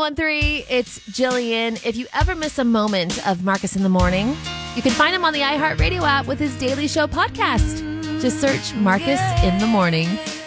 1013, it's Jillian. If you ever miss a moment of Marcus in the Morning, you can find him on the iHeartRadio app with his Daily Show podcast. Just search Marcus in the Morning.